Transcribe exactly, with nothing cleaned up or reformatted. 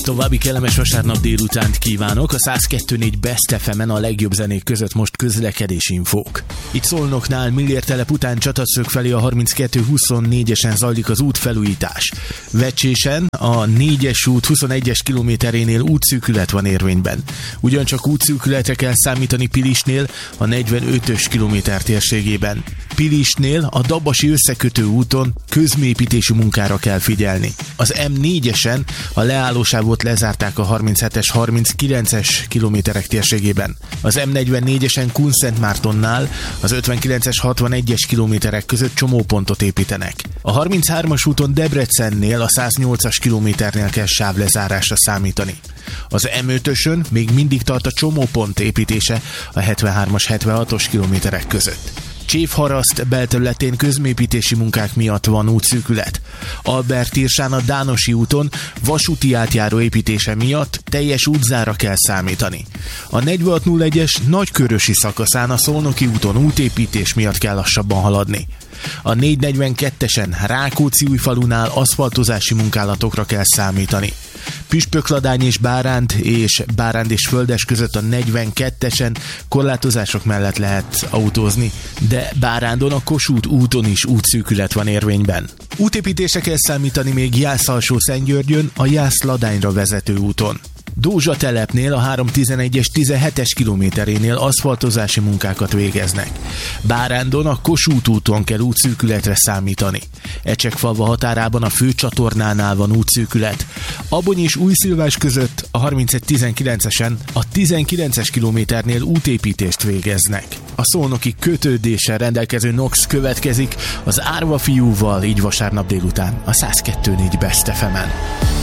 További kellemes vasárnap délutánt kívánok. A száz kettő négy Best ef emen a legjobb zenék között most közlekedési infók. Itt Szolnoknál Millért telep után Csataszög felé a harminckettő huszonnégyesen zajlik az útfelújítás. Vecsésen a négyes út huszonegyes kilométerénél útszűkület van érvényben. Ugyancsak útszűkületre kell számítani Pilisnél a negyvenötös kilométer térségében. Pilisnél a Dabasi összekötő úton közműépítési munkára kell figyelni. Az em négyesen a leállósávot lezárták a harminchetes harminckilences kilométerek térségében. Az em negyvennégyesen Kunszentmártonnál az ötvenkilences hatvanegyes kilométerek között csomópontot építenek. A harminchármas úton Debrecennél a száznyolcas kilométernél kell sávlezárásra számítani. Az em ötösön még mindig tart a csomópont építése a hetvenhármas hetvenhatos kilométerek között. Csévharaszt belterületén közműépítési munkák miatt van útszűkület. Albert-Irsán a Dánosi úton vasúti átjáró építése miatt teljes útzára kell számítani. A negyvenhat nulla egyes nagykörösi szakaszán a Szolnoki úton útépítés miatt kell lassabban haladni. A négyszáznegyvenkettesen Rákóczi-Újfalunál aszfaltozási munkálatokra kell számítani. Püspökladány és Báránd és Báránd és Földes között a negyvenkettesen korlátozások mellett lehet autózni, de Bárándon a Kossuth úton is útszűkület van érvényben. Útépítésre kell számítani még Jász-Alsó-Szentgyörgyön a Jász-Ladányra vezető úton. Dózsa telepnél a háromszáztizenegyes tizenhetes kilométerénél aszfaltozási munkákat végeznek. Bárándon a Kossuth úton kell útszűkületre számítani. Ecsekfalva határában a főcsatornánál van útszűkület. Abony és Újszilvás között a harmincegy tizenkilencesen a tizenkilences kilométernél útépítést végeznek. A szolnoki kötődéssel rendelkező Nox következik az Árva fiúval, így vasárnap délután a száz kettő négy Best ef emen.